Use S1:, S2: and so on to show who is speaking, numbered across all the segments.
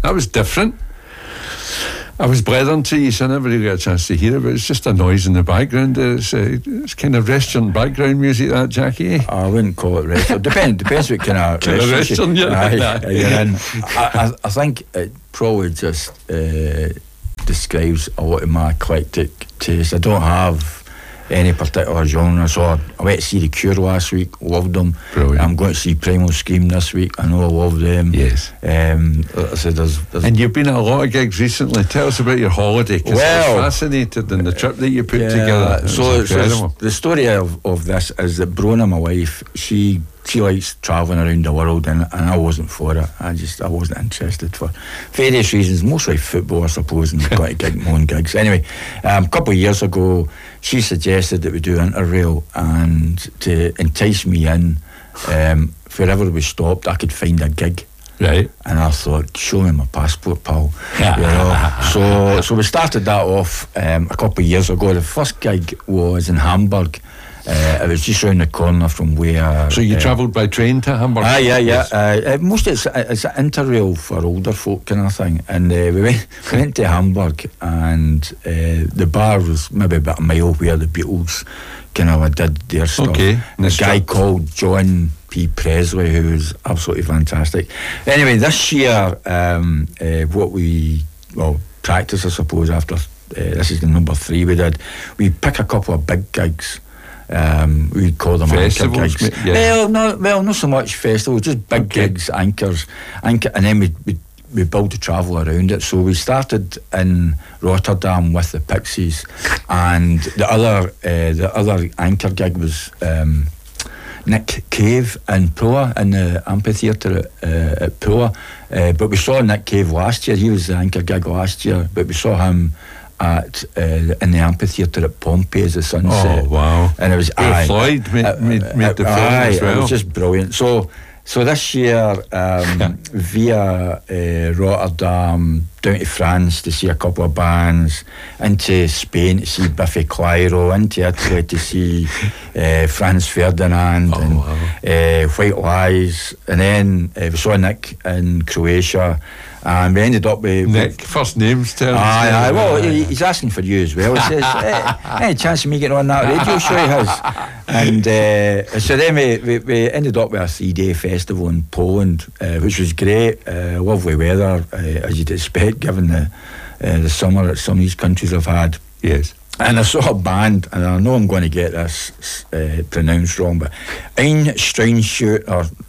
S1: That was different. I was blethering to you, so I never really got a chance to hear it, but it's just a noise in the background. It's kind of restaurant background music, that, Jackie.
S2: I wouldn't call it restaurant. Depends what kind of
S1: restaurant you're
S2: in. I think it probably just describes a lot of my eclectic taste. I don't have any particular genre. So I went to see The Cure last week, loved them.
S1: Brilliant.
S2: I'm going to see Primal Scream this week. I know I love them.
S1: Yes.
S2: I said there's
S1: and you've been at a lot of gigs recently. Tell us about your holiday, because I was fascinated in the trip that you put together.
S2: So the story of this is that Brona, my wife, she likes travelling around the world, and I wasn't for it. I wasn't interested for various reasons, mostly football, I suppose, and got to gig my own gigs. Anyway, a couple of years ago, she suggested that we do Interrail, and to entice me in, wherever we stopped, I could find a gig.
S1: Right.
S2: And I thought, show me my passport, pal. So we started that off a couple of years ago. The first gig was in Hamburg. It was just round the corner from where.
S1: So you travelled by train to Hamburg?
S2: Yeah. Mostly it's an Interrail for older folk kind of thing. And we went to Hamburg, and the bar was maybe about a mile where the Beatles kind of did their stuff.
S1: Okay.
S2: And a guy called John P. Presley, who was absolutely fantastic. Anyway, this year, what we practice, I suppose, after this is the number 3 we did. We pick a couple of big gigs. We call them festivals, anchor gigs. Yeah. Not so much festivals, just big gigs, anchors, and then we build the travel around it. So we started in Rotterdam with the Pixies, and the other anchor gig was Nick Cave in Pula, in the amphitheatre at Pula. But we saw Nick Cave last year. He was the anchor gig last year, but we saw him in the amphitheatre at Pompeii as a sunset.
S1: Oh wow!
S2: And it was
S1: Floyd made the film as well.
S2: It was just brilliant. So this year, via Rotterdam down to France to see a couple of bands, into Spain to see Biffy Clyro, into Italy to see Franz Ferdinand and White Lies, and then we saw Nick in Croatia. And we ended up with
S1: Nick, first names tell
S2: well, he's asking for you as well. He says, any chance of me getting on that radio show he has? And so then we ended up with a 3-day festival in Poland, which was great, lovely weather, as you'd expect, given the summer that some of these countries have had.
S1: Yes.
S2: And I saw a band, and I know I'm going to get this pronounced wrong, but Einstrunza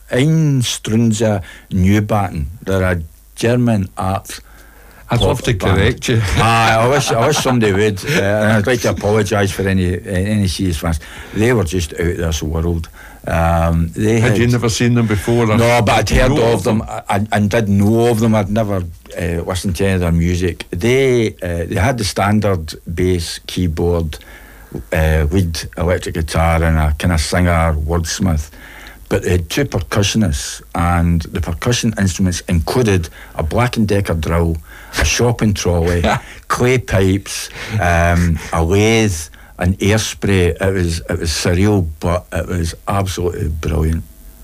S2: Neubauten. They're a German art.
S1: I'd love to correct you.
S2: I wish somebody would. And I'd like to apologise for any serious fans. They were just out of this world. Had
S1: you never seen them before?
S2: No, but I'd heard of them and did know of them. I'd never listened to any of their music. They had the standard bass, keyboard, lead electric guitar, and a kind of singer, wordsmith. But they had 2 percussionists, and the percussion instruments included a Black & Decker drill, a shopping trolley, clay pipes, a lathe, an air spray. It was surreal, but it was absolutely brilliant.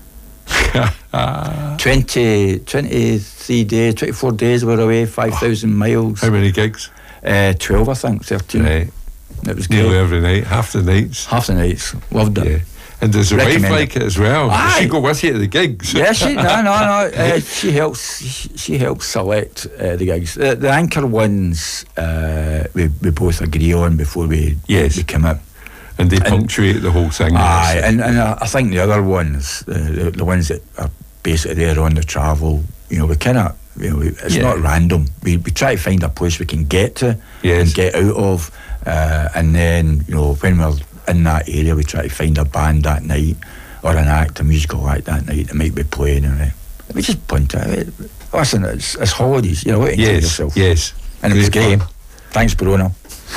S2: 23 days, 24 days we were away, 5,000 miles.
S1: How many gigs?
S2: 12, I think, 13.
S1: Right.
S2: It was
S1: nearly
S2: great.
S1: every night, half the nights.
S2: Loved it.
S1: Yeah. And does the wife like it as well?
S2: Aye.
S1: Does she go with you to the gigs?
S2: Yeah, no. She helps select the gigs. The anchor ones we both agree on before we commit.
S1: And they punctuate the whole thing.
S2: Aye, and I think the other ones, the ones that are basically there on the travel, we kind of, it's not random. We try to find a place we can get to and get out of, and then when we're in that area, we try to find a band that night or an act, a musical act that night that might be playing, and we just point at it. Listen, it's holidays, what enjoy yourself.
S1: Yes,
S2: and it was great. Thanks, Bruno.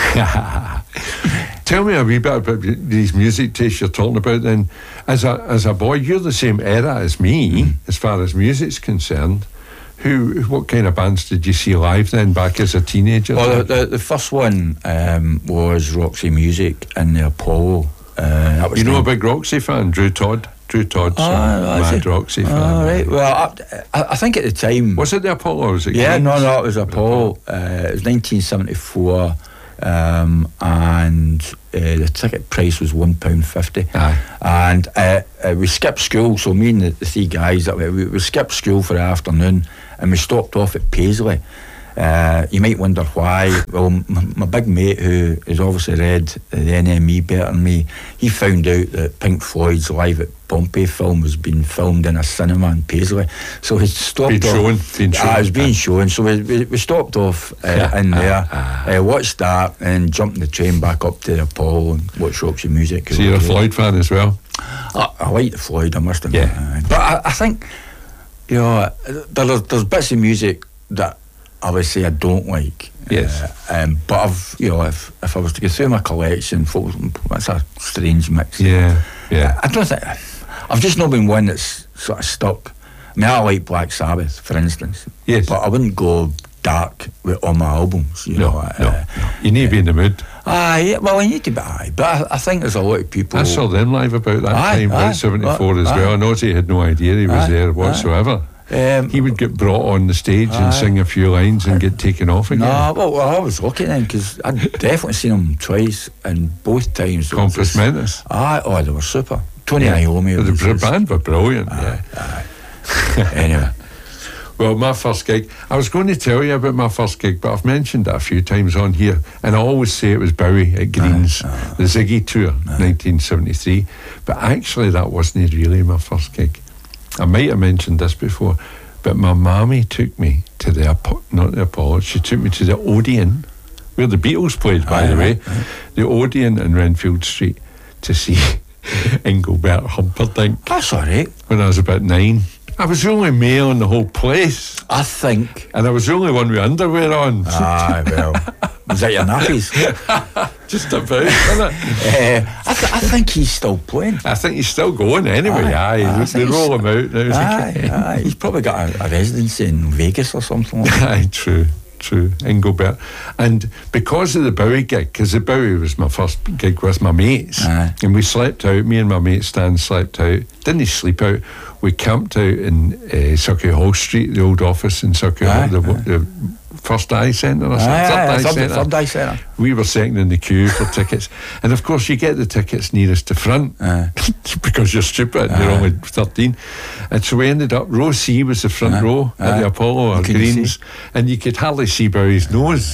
S1: Tell me a wee bit about these music tastes you're talking about then. As a boy, you're the same era as me, as far as music's concerned. What kind of bands did you see live then, back as a teenager?
S2: Well, the first one was Roxy Music in the Apollo. That was
S1: a big Roxy fan, Drew Todd? Drew Todd's
S2: that's
S1: Mad
S2: it.
S1: Roxy fan.
S2: All right. Well, I think at the time...
S1: Was it the Apollo or was it
S2: Yeah,
S1: Queen's?
S2: no, it was Apollo. It was 1974, and the ticket price was £1.50.
S1: Aye.
S2: And we skipped school, so me and the three guys, we skipped school for the afternoon, and we stopped off at Paisley. You might wonder why. Well, my big mate, who has obviously read the NME better than me, he found out that Pink Floyd's Live at Pompeii film was being filmed in a cinema in Paisley. So he stopped
S1: Being shown.
S2: it was being shown. So we stopped off in there, watched that, and jumped in the train back up to the Apollo and watched Roxy Music.
S1: So you're a Floyd fan as well?
S2: I like the Floyd, I must admit.
S1: Yeah.
S2: But I think, you know, there's bits of music that I would say I don't like.
S1: Yes.
S2: But if I was to go through my collection, that's a strange mix.
S1: Yeah.
S2: I don't think I've just not been one that's sort of stuck. I mean, I like Black Sabbath, for instance.
S1: Yes.
S2: But I wouldn't go dark with all my albums. You know.
S1: No. You need to be in the mood.
S2: Well, I need to be. But I think there's a lot of people.
S1: I saw them live about that time, about 74 as well. And Ozzy had no idea he was there whatsoever. He would get brought on the stage and sing a few lines and get taken off again.
S2: No, well, I was lucky then, because I'd definitely seen him twice, and both times.
S1: Compos Mentis.
S2: They were super. Tony Iommi.
S1: The band were brilliant.
S2: Anyway.
S1: Well, my first gig, I was going to tell you about my first gig, but I've mentioned it a few times on here, and I always say it was Bowie at Greens, the Ziggy Tour, 1973, but actually that wasn't really my first gig. I might have mentioned this before, but my mammy took me to not the Apollo, she took me to the Odeon, where the Beatles played, by the way, the Odeon in Renfield Street, to see Engelbert Humperdinck.
S2: That's all right.
S1: When I was about 9. I was the only male in the whole place.
S2: I think.
S1: And I was the only one with underwear on.
S2: Well. Was that your nappies?
S1: Just about, wasn't it?
S2: I think he's still playing.
S1: I think he's still going anyway. They roll him out now.
S2: He's probably got a residency in Vegas or something like that.
S1: True, Engelbert. And because of the Bowie gig, because the Bowie was my first gig with my mates, and we slept out, me and my mate Stan slept out, didn't sleep out, we camped out in Sucky Hall Street, the old office in Sucky Hall, the First Eye Centre or something.
S2: Third Eye Centre.
S1: We were second in the queue for tickets, and of course you get the tickets nearest to front because you're stupid and you're only 13, and so we ended up row C was the front row at the Apollo or Greens, and you could hardly see Bowie's nose.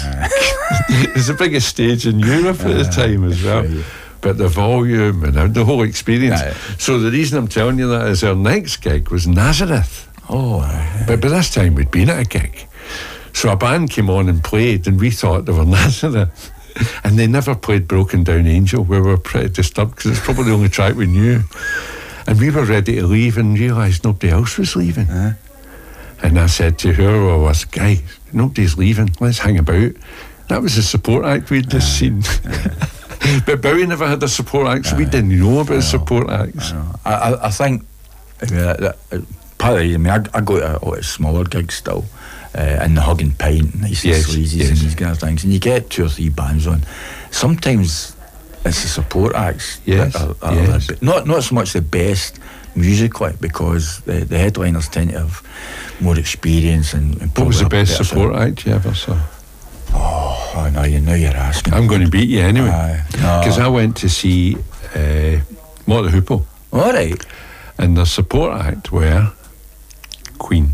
S1: It was the biggest stage in Europe at the time as well. But the volume and the whole experience. So the reason I'm telling you that is our next gig was Nazareth. But by this time we'd been at a gig. So a band came on and played, and we thought they were Nazareth. And they never played Broken Down Angel. We were pretty disturbed because it's probably the only track we knew. And we were ready to leave and realised nobody else was leaving. And I said to whoever was, guys, nobody's leaving, let's hang about. That was the support act we'd just seen. But Bowie never had a support act, so we didn't know about support acts.
S2: I think part of the reason, I go to a lot of smaller gigs still, in the Hug and Pint, nice and sleazies and these kind of things, and you get 2 or 3 bands on. Sometimes it's the support acts that are not so much the best musically, because the headliners tend to have more experience and
S1: what was the best support act you ever saw?
S2: Now you're asking.
S1: I'm going to beat you anyway, because I went to see Mott the Hoople.
S2: All right.
S1: And the support act were Queen.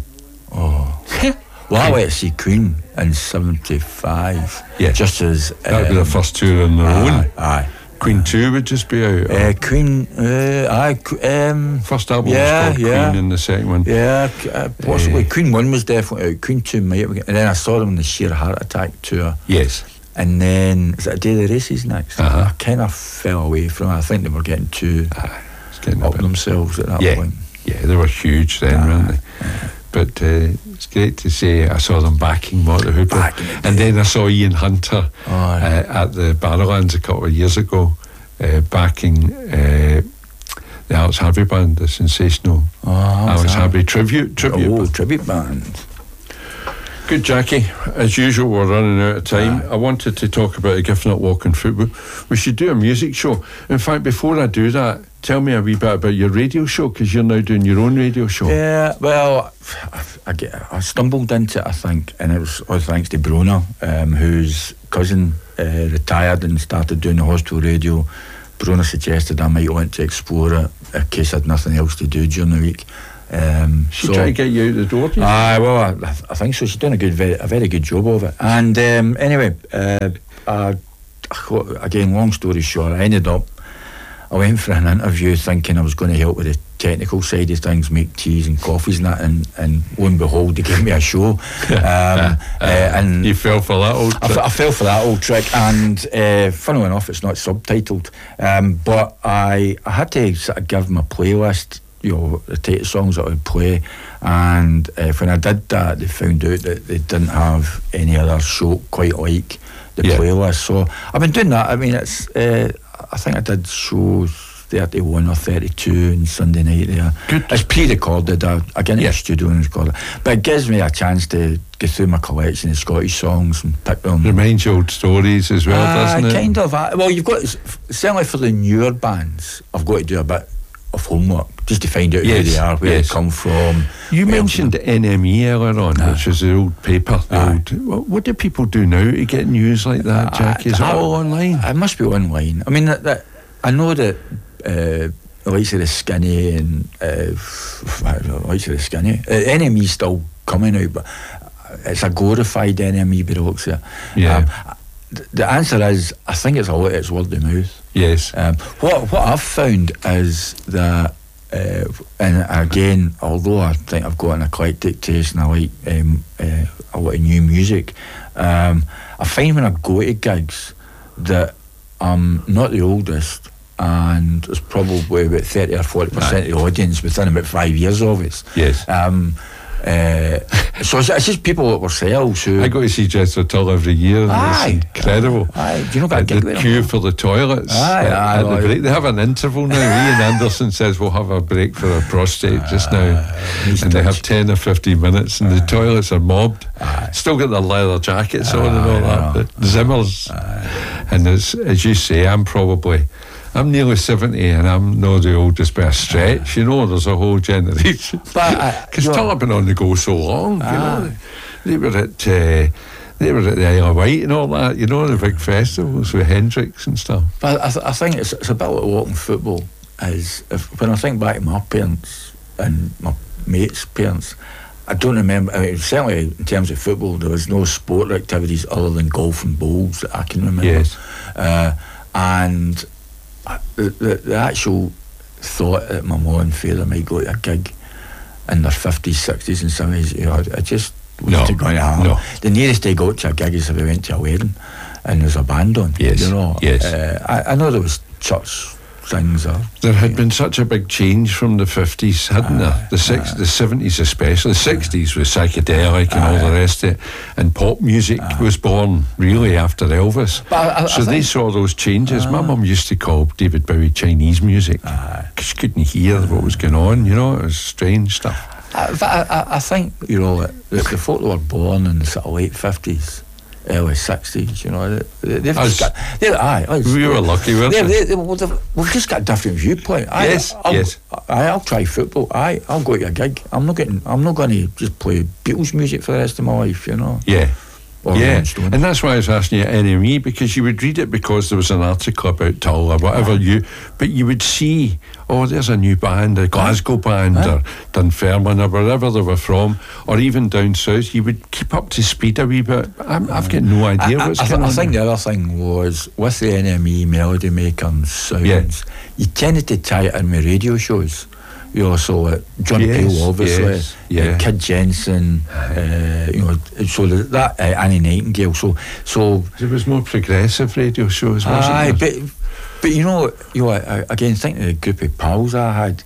S2: Well, I went to see Queen in 75. Just as
S1: that would be the first tour on their own. Queen 2 would just be out.
S2: Queen,
S1: first album was called Queen, and the second one.
S2: Possibly. Queen 1 was definitely out. Queen 2 might have been. And then I saw them on the Sheer Heart Attack tour.
S1: Yes.
S2: And then, is it A Day of the Races next? I kind of fell away from it. I think they were getting too up themselves at that point.
S1: Yeah, they were huge then, weren't they? But it's great to say I saw them backing Mott the Hoople. And then I saw Ian Hunter at the Barrowlands a couple of years ago, backing the Alex Harvey Band, the sensational Alex Harvey tribute
S2: band.
S1: Good, Jackie. As usual, we're running out of time. I wanted to talk about a Gift Not Walking Football. We should do a music show. In fact, before I do that, tell me a wee bit about your radio show, because you're now doing your own radio show.
S2: Yeah, well, I stumbled into it, I think, and it was all thanks to Brona, whose cousin retired and started doing the hospital radio. Brona suggested I might want to explore it in case I had nothing else to do during the week.
S1: She tried to get you out the door.
S2: Well, I think so. She's done a very good job of it. And anyway, again, long story short, I went for an interview thinking I was going to help with the technical side of things, make teas and coffees and that, and lo and behold, they gave me a show. And
S1: you fell for that old trick.
S2: I fell for that old trick, and funnily enough, it's not subtitled. But I had to sort of give them a playlist, the type of songs that I would play, and when I did that, they found out that they didn't have any other show quite like the playlist. So I've been doing that. I mean, it's I think I did shows 31 or 32 on Sunday night there.
S1: Good.
S2: It's pre-recorded. I get into the studio and record it, but it gives me a chance to go through my collection of Scottish songs and pick them.
S1: Reminds you old stories as well, doesn't it?
S2: Kind of. Well, you've got, certainly for the newer bands, I've got to do a bit of homework just to find out who they are, where they come from.
S1: You mentioned NME earlier on, which was the old paper. What do people do now to get news like that, Jack? Is it all online?
S2: It must be online. I mean, I know that the likes of the Skinny and NME's still coming out, but it's a glorified NME bureaucracy. The answer is, I think it's word of mouth.
S1: Yes.
S2: What I've found is that, and again, although I think I've got an eclectic taste and I like a lot of new music, I find when I go to gigs that I'm not the oldest, and there's probably about 30 or 40% of the audience within about 5 years of it.
S1: Yes.
S2: So it's just people at ourselves who...
S1: I go to see Jethro Tull every year, and it's incredible.
S2: Do you know about
S1: the queue for the toilets at the break? They have an interval now. Ian Anderson says we'll have a break for our prostate just now, and they have 10 or 15 minutes, and the toilets are mobbed. Still got their leather jackets on and all that, but Zimmers. And as you say, I'm nearly 70 and I'm not the oldest by a stretch, there's a whole generation. Because Tull have been on the go so long, They were at the Isle of Wight and all that, the big festivals with Hendrix and stuff.
S2: But I think it's a bit like walking football. When I think back to my parents and my mates' parents, I don't remember. I mean, certainly in terms of football, there was no sport activities other than golf and bowls that I can remember.
S1: Yes.
S2: And the actual thought that my mum and father might go to a gig in their 50s, 60s and 70s, I just wasn't going to happen. No. The nearest I got to a gig is if I went to a wedding and there's a band on.
S1: Yes. Yes.
S2: I know there was church things.
S1: There had been such a big change from the 50s, hadn't there? The 70s especially. The 60s was psychedelic and all the rest of it. And pop music was born really after Elvis. So they saw those changes. My mum used to call David Bowie Chinese music because she couldn't hear what was going on, it was strange stuff.
S2: I think, the folk that were born in the sort of late 50s, early 60s, they've just got...
S1: we were lucky, weren't we?
S2: We've just got a different viewpoint. I'll try football. I'll go to a gig. I'm not going to just play Beatles music for the rest of my life,
S1: Yeah. And that's why I was asking you NME, because you would read it because there was an article about Tull or whatever, but you would see, there's a new band, a Glasgow band or Dunfermline or wherever they were from, or even down south. You would keep up to speed a wee bit. I've got no idea what's going on.
S2: I think the other thing was, with the NME Melody Maker and sounds, you tended to tie it in with radio shows. So John Peel, obviously, Kid Jensen, so that Annie Nightingale. So
S1: there was more progressive radio shows, wasn't there?
S2: But again, think of the group of pals I had.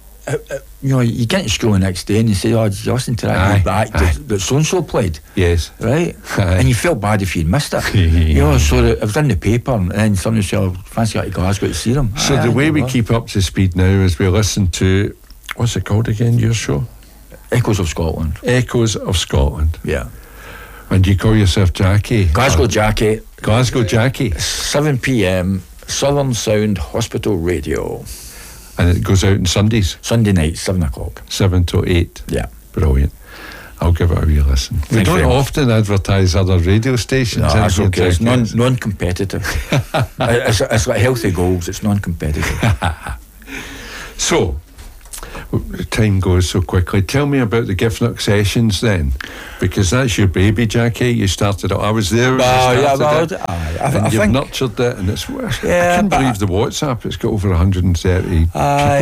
S2: You get to school the next day and you say, did you listen to that that so-and-so played?
S1: Yes.
S2: Right? And you felt bad if you'd missed it. So it was in the paper and then somebody said, fancy going to Glasgow to see them.
S1: So the way we keep up to speed now is we listen to, what's it called again, your show?
S2: Echoes of Scotland.
S1: Echoes of Scotland.
S2: Yeah.
S1: And you call yourself Jackie?
S2: Glasgow Jackie.
S1: Glasgow Jackie.
S2: 7 p.m, Southern Sound Hospital Radio.
S1: And it goes out on Sundays,
S2: Sunday night, 7 o'clock.
S1: 7 to 8.
S2: Yeah.
S1: Brilliant. I'll give it a wee listen. We
S2: Thanks
S1: don't
S2: very much.
S1: often advertise other radio stations.
S2: No, that's
S1: in
S2: okay. It's
S1: Jackets.
S2: non-competitive. it's like healthy goals. It's non-competitive.
S1: So, the time goes so quickly. Tell me about the Giffnock sessions then, because that's your baby, Jackie. You started it. I was there. When you started it, and you've
S2: think
S1: nurtured it, and it's.
S2: Yeah,
S1: I can't
S2: but
S1: believe the WhatsApp. It's got over 130.